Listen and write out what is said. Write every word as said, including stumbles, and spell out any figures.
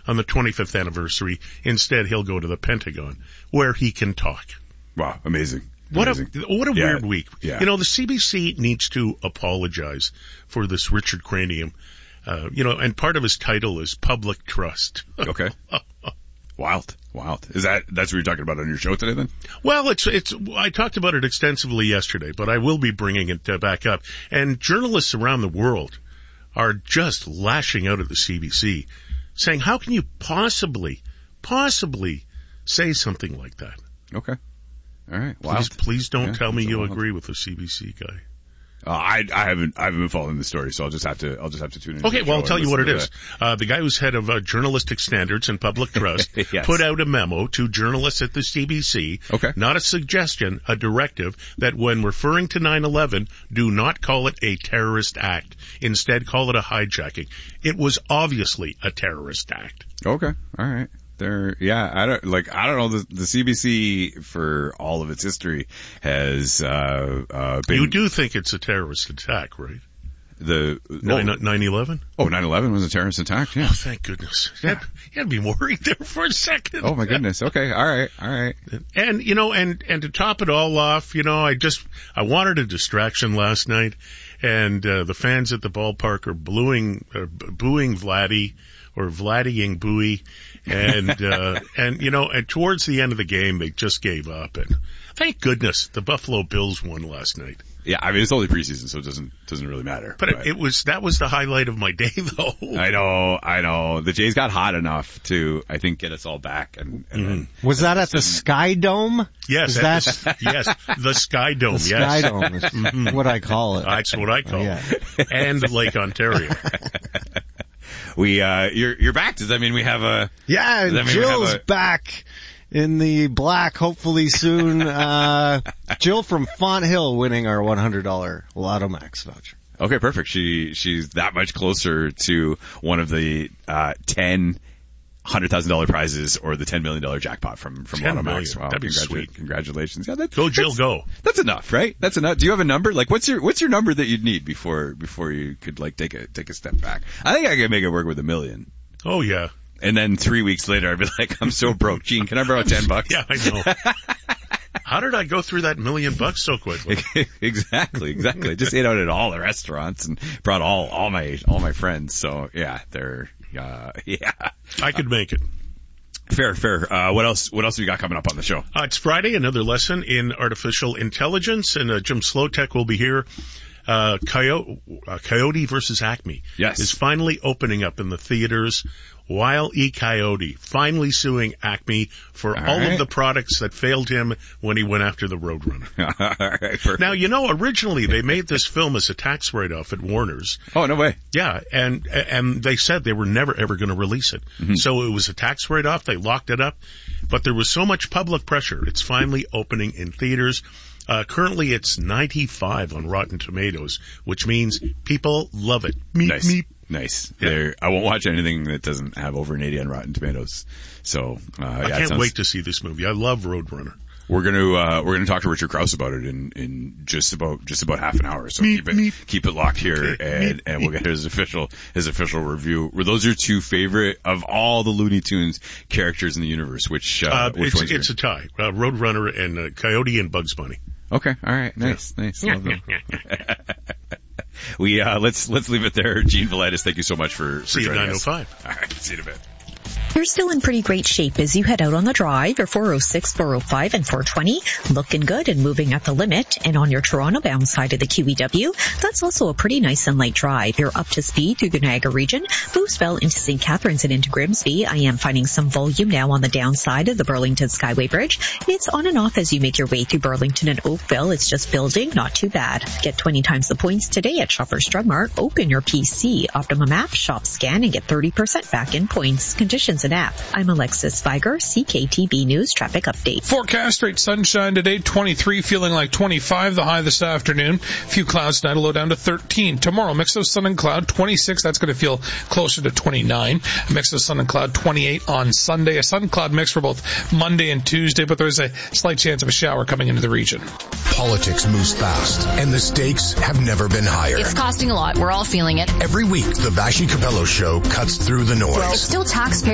on the twenty-fifth anniversary. Instead, he'll go to the Pentagon, where he can talk. Wow, amazing. What amazing. a what a yeah. weird week. Yeah. You know, the C B C needs to apologize for this Richard Cranium. Uh, you know, and part of his title is Public Trust. Okay. Wild, wild. Is that, that's what you're talking about on your show today then? Well, it's, it's, I talked about it extensively yesterday, but I will be bringing it uh, back up. And journalists around the world are just lashing out at the C B C, saying, how can you possibly, possibly say something like that? Okay. All right. Wild. Please, please don't yeah, tell me you wild. agree with the C B C guy. Uh, I, I haven't, I haven't been following the story, so I'll just have to, I'll just have to tune in. Okay, well, I'll tell you what it is. Uh, the guy who's head of uh, journalistic standards and public trust yes. put out a memo to journalists at the C B C. Okay. Not a suggestion, a directive that when referring to nine eleven, do not call it a terrorist act. Instead, call it a hijacking. It was obviously a terrorist act. Okay. All right. There, yeah, I don't, like, I don't know, the, the C B C, for all of its history, has, uh, uh, been... You do think it's a terrorist attack, right? The... nine eleven? Oh, nine eleven was a terrorist attack, yeah. Oh, thank goodness. You had, you had to be worried there for a second. Oh, my goodness. Okay, all right, all right. And, you know, and, and to top it all off, you know, I just, I wanted a distraction last night, and, uh, the fans at the ballpark are booing, uh, booing Vladdy, or Vladdying Bowie, and, uh, and, you know, and towards the end of the game, they just gave up, and thank goodness the Buffalo Bills won last night. Yeah, I mean, it's only preseason, so it doesn't, doesn't really matter. But, but. It, it was, that was the highlight of my day, though. I know, I know. The Jays got hot enough to, I think, get us all back, and, and mm-hmm. then. Was that at the Sky Dome? Yes, that the, yes, the Sky Dome, the yes. Sky Dome is mm-hmm. what I call it. That's what I call yeah. it. And Lake Ontario. We, uh, you're, you're back. Does that mean we have a... Yeah, Jill's a... back in the black, hopefully soon. Uh, Jill from Font Hill winning our one hundred dollars Lotto Max voucher. Okay, perfect. She, she's that much closer to one of the, uh, ten one hundred thousand dollars prizes or the ten million dollars jackpot from, from Lotto Max. Wow. That'd be congratu- sweet. Congratulations. Yeah, that, go, Jill, that's, go. That's enough, right? That's enough. Do you have a number? Like, what's your, what's your number that you'd need before, before you could, like, take a, take a step back? I think I could make it work with a million. Oh, yeah. And then three weeks later, I'd be like, I'm so broke. Gene, can I borrow ten bucks? Yeah, I know. How did I go through that million bucks so quickly? exactly, exactly. I just ate out at all the restaurants and brought all, all my, all my friends. So, yeah, they're, uh, yeah. I could make it. Fair, fair. Uh, what else, what else have you got coming up on the show? Uh, it's Friday, another lesson in artificial intelligence, and uh, Jim Slotek will be here. Uh, Coyote, uh, Coyote versus Acme yes. is finally opening up in the theaters. Wile E. Coyote finally suing Acme for all, all right. of the products that failed him when he went after the Roadrunner. Right, now, you know, originally they made this film as a tax write-off at Warner's. Oh, no way. Yeah, and and they said they were never, ever going to release it. Mm-hmm. So it was a tax write-off. They locked it up. But there was so much public pressure. It's finally opening in theaters. Uh, currently it's ninety-five on Rotten Tomatoes, which means people love it. Meep, nice. meep. Nice. Yeah. There, I won't watch anything that doesn't have over an eighty on Rotten Tomatoes. So, uh, I yeah, can't sounds... wait to see this movie. I love Roadrunner. We're gonna, uh, we're gonna talk to Richard Krause about it in, in just about, just about half an hour. So meep, keep it, meep. keep it locked here okay. and, and we'll get his official, his official review. Were those your two favorite of all the Looney Tunes characters in the universe? Which, uh, uh which it's, one's it's a tie. Uh, Roadrunner and uh, Coyote and Bugs Bunny. Okay. All right. Nice. Nice. Love them. we, uh, let's, let's leave it there. Gene Velitis, thank you so much for, for See you at joining nine oh us. five. All right. See you in a bit. You're still in pretty great shape as you head out on the drive. Your four oh six, four oh five, and four twenty looking good and moving at the limit. And on your Toronto-bound side of the Q E W, that's also a pretty nice and light drive. You're up to speed through the Niagara region. Boothville into Saint Catharines and into Grimsby. I am finding some volume now on the downside of the Burlington Skyway Bridge. It's on and off as you make your way through Burlington and Oakville. It's just building, not too bad. Get twenty times the points today at Shoppers Drug Mart. Open your P C, Optimum app, shop, scan, and get thirty percent back in points. Conditions and app. I'm Alexis Viger, C K T B News Traffic Update. Forecast, straight sunshine today, twenty-three, feeling like twenty-five, the high this afternoon. A few clouds tonight, a low down to thirteen. Tomorrow, mix of sun and cloud, twenty-six, that's going to feel closer to twenty-nine. A mix of sun and cloud, twenty-eight on Sunday. A sun cloud mix for both Monday and Tuesday, but there's a slight chance of a shower coming into the region. Politics moves fast, and the stakes have never been higher. It's costing a lot. We're all feeling it. Every week, the Vassy Capello Show cuts through the noise. It's still taxpayer